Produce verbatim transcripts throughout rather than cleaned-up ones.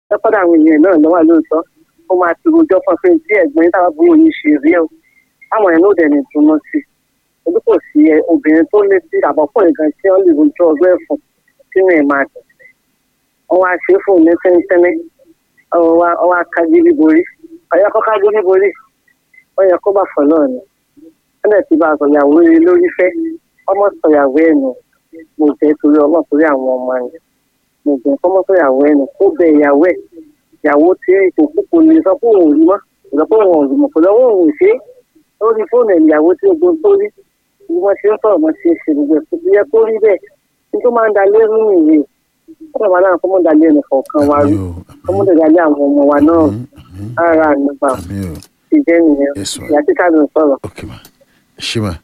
lọ́kọ́dà àwọn èèyàn náà lọ́wọ́ lóòótọ́ ó máa ti rojọ́ fún pé tí ẹ̀gbọ́n táwọn bóyá yìí ṣe rí ẹ̀ àwọn ẹ̀ náà dẹ̀ ní túnú sí ojú kò sí ẹ obìnrin tó lé sí àbọ̀pọ̀lẹ̀ gan tí wọ́n lè rojọ́ ọgbẹ́ ẹ̀fọn sínú ẹ̀ máa dùn wọ́n wá ṣe fún mi tẹ́nítẹ́ní ọwọ́ akájírí borí ọ̀yẹ́ kọ́ kájírí borí ọ̀yẹ́ kó bá fọ̀ náà ni wọ́n dẹ̀ ti bá sọ̀yàwó rí lórí fẹ́ ọmọ sọ̀yàwó ẹ̀ nù mo jẹ́ torí ọmọ torí àwọn ọmọ ẹ̀ mo jẹ́ ọmọ sọ̀yàwó ẹ̀ nù kó bẹ ìyàwó ẹ̀ ìyàwó tí ètò púpọ̀ lè sọ pé òun ò rí mọ́ sọ pé òun ò rí mọ́ kò lọ́wọ́ òun ò ṣe é lórí fóònù ẹ̀ ìyàwó tí ogun tó rí bí wọ́n ṣe ń sọ̀rọ̀ mọ́ ṣe ṣe gbogbo ẹ̀ kò yẹ kó rí bẹ́ẹ̀ ní tó máa ń dalé rú nìyí ọ̀rọ̀ wa náà kó mọ̀ dalé ẹnì kọ̀ọ̀kan wa rí kó mọ̀ dalé àwọn ọmọ wa náà ara nípa ti jẹ́ nìyẹn ìyá títà ló ń sọ̀rọ̀. ok ma ṣe ma.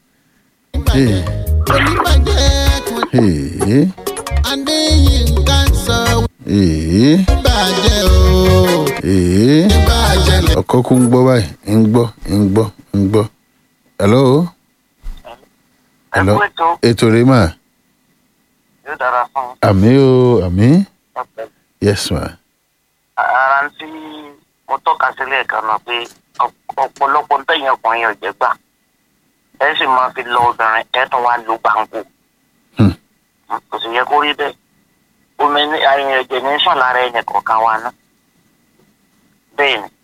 Adéyínká sọ bàjẹ́ o. ọkọ kún ń gbọ́ báyìí ń gbọ́ ń gbọ́ ń gbọ́. hello. hello ètò rẹ mà. yóò dára fún. àmì o àmì. yes ma. ara ń tí mo tọ́ka sílẹ̀ kan náà pé ọ̀pọ̀lọpọ̀ ń tẹ̀yìn ọkùnrin ọ̀jẹ̀ gbà ẹ sì máa fi lọ obìnrin ẹ tún wá lu gbàǹkó. kò sì yẹ kó rí bẹ́ẹ̀ omi ẹ̀jẹ̀ ní sàn lára ẹnì kọ̀ọ̀kan wa náà bẹ́ẹ̀ ni